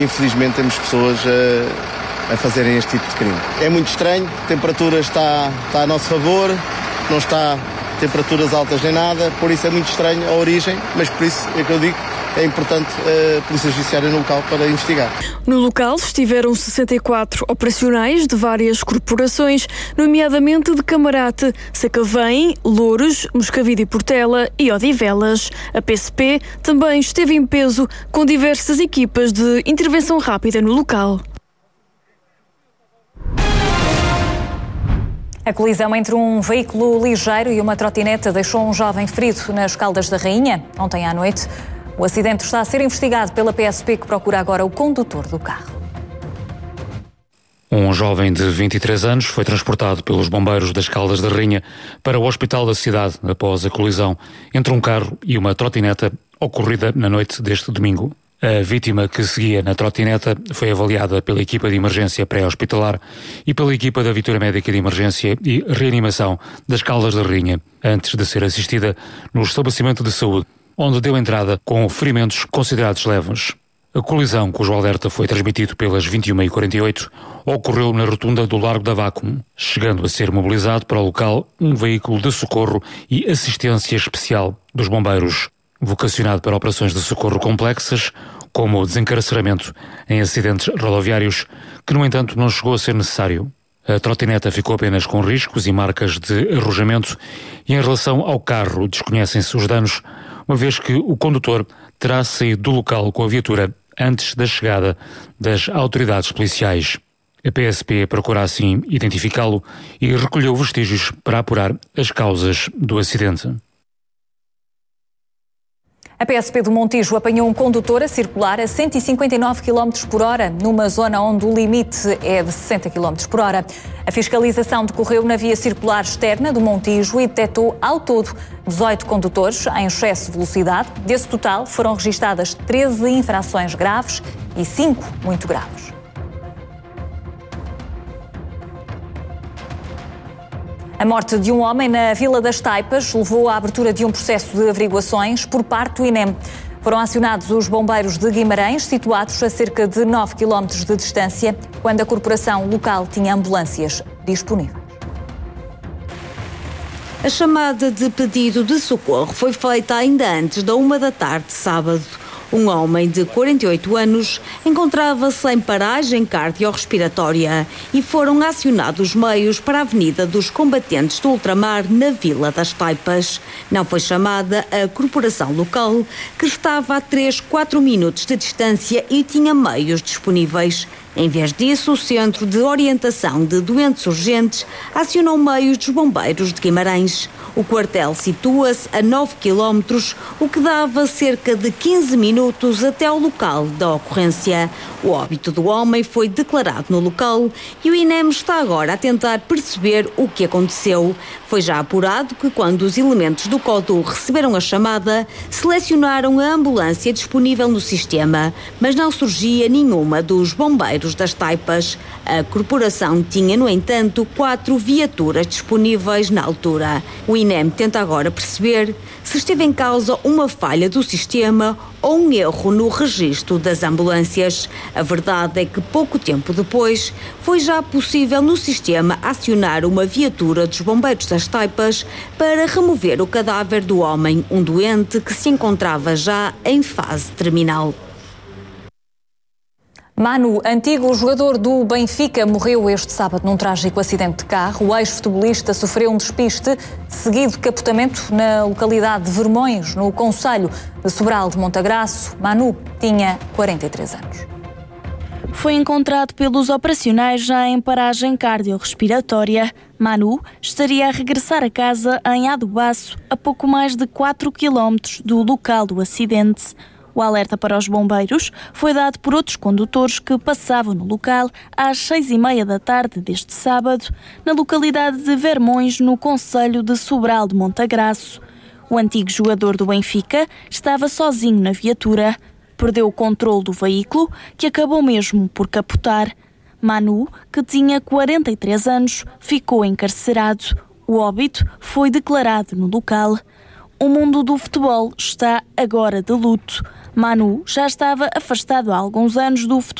Infelizmente temos pessoas a fazerem este tipo de crime. É muito estranho, a temperatura está a nosso favor, não está temperaturas altas nem nada, por isso é muito estranho a origem, mas por isso é que eu digo, é importante a Polícia Judiciária no local para investigar. No local estiveram 64 operacionais de várias corporações, nomeadamente de Camarate, Sacavém, Louros, Moscavide e Portela e Odivelas. A PSP também esteve em peso com diversas equipas de intervenção rápida no local. A colisão entre um veículo ligeiro e uma trotineta deixou um jovem ferido nas Caldas da Rainha, ontem à noite. O acidente está a ser investigado pela PSP, que procura agora o condutor do carro. Um jovem de 23 anos foi transportado pelos bombeiros das Caldas da Rainha para o hospital da cidade após a colisão entre um carro e uma trotineta ocorrida na noite deste domingo. A vítima, que seguia na trotineta, foi avaliada pela equipa de emergência pré-hospitalar e pela equipa da Viatura Médica de Emergência e Reanimação das Caldas da Rainha, antes de ser assistida no estabelecimento de saúde, onde deu entrada com ferimentos considerados leves. A colisão, cujo alerta foi transmitido pelas 21h48, ocorreu na rotunda do Largo da Vácuo, chegando a ser mobilizado para o local um veículo de socorro e assistência especial dos bombeiros, vocacionado para operações de socorro complexas, como o desencarceramento em acidentes rodoviários, que no entanto não chegou a ser necessário. A trotineta ficou apenas com riscos e marcas de arrojamento e em relação ao carro desconhecem-se os danos, uma vez que o condutor terá saído do local com a viatura antes da chegada das autoridades policiais. A PSP procura assim identificá-lo e recolheu vestígios para apurar as causas do acidente. A PSP do Montijo apanhou um condutor a circular a 159 km por hora, numa zona onde o limite é de 60 km por hora. A fiscalização decorreu na via circular externa do Montijo e detectou, ao todo, 18 condutores em excesso de velocidade. Desse total, foram registadas 13 infrações graves e 5 muito graves. A morte de um homem na Vila das Taipas levou à abertura de um processo de averiguações por parte do INEM. Foram acionados os bombeiros de Guimarães, situados a cerca de 9 km de distância, quando a corporação local tinha ambulâncias disponíveis. A chamada de pedido de socorro foi feita ainda antes da 1 da tarde de sábado. Um homem de 48 anos encontrava-se em paragem cardiorrespiratória e foram acionados meios para a Avenida dos Combatentes do Ultramar, na Vila das Taipas. Não foi chamada a corporação local, que estava a 3-4 minutos de distância e tinha meios disponíveis. Em vez disso, o Centro de Orientação de Doentes Urgentes acionou meios dos bombeiros de Guimarães. O quartel situa-se a 9 km, o que dava cerca de 15 minutos até ao local da ocorrência. O óbito do homem foi declarado no local e o INEM está agora a tentar perceber o que aconteceu. Foi já apurado que, quando os elementos do CODU receberam a chamada, selecionaram a ambulância disponível no sistema, mas não surgia nenhuma dos bombeiros das Taipas. A corporação tinha, no entanto, 4 viaturas disponíveis na altura. O INEM tenta agora perceber se esteve em causa uma falha do sistema ou um erro no registro das ambulâncias. A verdade é que pouco tempo depois foi já possível no sistema acionar uma viatura dos bombeiros das Taipas para remover o cadáver do homem, um doente que se encontrava já em fase terminal. Manu, antigo jogador do Benfica, morreu este sábado num trágico acidente de carro. O ex-futebolista sofreu um despiste, seguido de capotamento na localidade de Vermões, no concelho de Sobral de Montagraço. Manu tinha 43 anos. Foi encontrado pelos operacionais já em paragem cardiorrespiratória. Manu estaria a regressar a casa em Adubaço, a pouco mais de 4 km do local do acidente. O alerta para os bombeiros foi dado por outros condutores que passavam no local às 6h30 da tarde deste sábado, na localidade de Vermões, no concelho de Sobral de Montagraço. O antigo jogador do Benfica estava sozinho na viatura. Perdeu o controle do veículo, que acabou mesmo por capotar. Manu, que tinha 43 anos, ficou encarcerado. O óbito foi declarado no local. O mundo do futebol está agora de luto. Manu já estava afastado há alguns anos do futebol